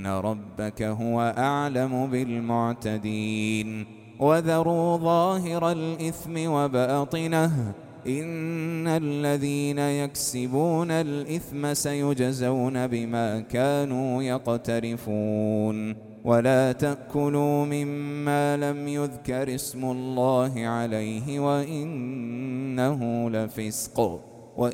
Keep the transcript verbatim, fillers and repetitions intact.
إن ربك هو أعلم بالمعتدين وذروا ظاهر الإثم وباطنه إن الذين يكسبون الإثم سيجزون بما كانوا يقترفون ولا تأكلوا مما لم يذكر اسم الله عليه وإنه لفسق